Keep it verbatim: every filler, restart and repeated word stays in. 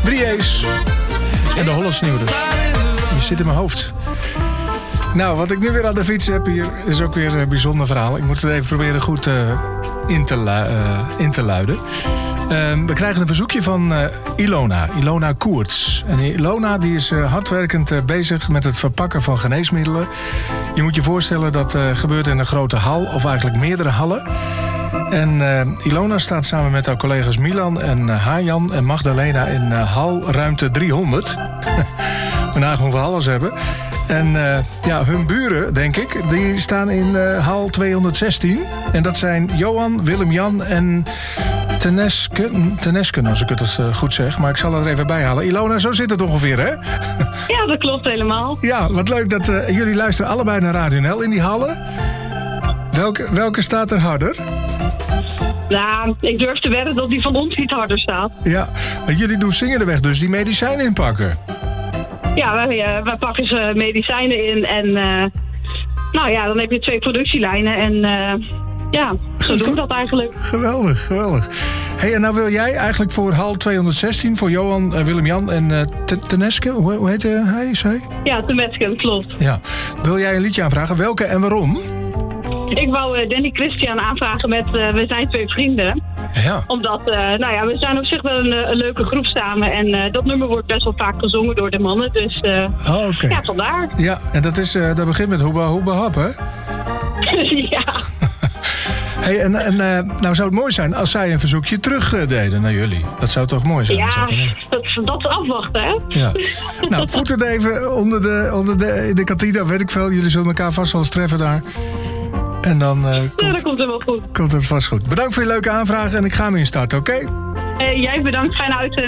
drie A's. En de Hollands Nieuw dus. Die zit in mijn hoofd. Nou, wat ik nu weer aan de fiets heb hier is ook weer een bijzonder verhaal. Ik moet het even proberen goed uh, in, te lu- uh, in te luiden. Uh, we krijgen een verzoekje van uh, Ilona, Ilona Koerts. En Ilona die is uh, hardwerkend uh, bezig met het verpakken van geneesmiddelen. Je moet je voorstellen dat uh, gebeurt in een grote hal, of eigenlijk meerdere hallen. En uh, Ilona staat samen met haar collega's Milan en uh, Hajan en Magdalena in uh, hal ruimte driehonderd. We nagaan hoeveel hallen ze hebben. En uh, ja, hun buren, denk ik, die staan in uh, hal tweehonderdzestien. En dat zijn Johan, Willem-Jan en Tenesken, Tenesken, als ik het eens, uh, goed zeg. Maar ik zal er even bij halen. Ilona, zo zit het ongeveer, hè? Ja, dat klopt helemaal. Ja, wat leuk dat uh, jullie luisteren allebei naar Radio N L in die hallen. Welke, welke staat er harder? Nou, ik durf te wedden dat die van ons iets harder staat. Ja, maar jullie doen Singelenweg dus die medicijnen inpakken. Ja, wij, uh, wij pakken ze medicijnen in en uh, nou ja, dan heb je twee productielijnen en uh, ja, zo doen we dat eigenlijk. Geweldig, geweldig. Hey, en nou wil jij eigenlijk voor hal tweehonderdzestien, voor Johan, uh, Willem-Jan en uh, Teneske, hoe, hoe heet uh, hij, is hij? Ja, Tenesken, klopt. Ja. Wil jij een liedje aanvragen? Welke en waarom? Ik wou uh, Danny Christian aanvragen met uh, We zijn twee vrienden. Ja. Omdat, uh, nou ja, we zijn op zich wel een, een leuke groep samen. En uh, dat nummer wordt best wel vaak gezongen door de mannen. Dus uh, oh, okay. ja, vandaar. Ja, en dat, is, uh, dat begint met Hoeba Hoeba Hap, hè? Ja. Hey, en, en uh, nou zou het mooi zijn als zij een verzoekje terug uh, deden naar jullie. Dat zou toch mooi zijn? Ja, dat, dat, dat is afwachten, hè? Ja. Nou, voet het even onder de, onder de, de kantine, weet ik veel. Jullie zullen elkaar vast wel eens treffen daar. En dan uh, komt, ja, dat komt helemaal goed. Komt het vast goed. Bedankt voor je leuke aanvraag en ik ga hem instarten, oké? Okay? Uh, jij bedankt, fijne uitzending.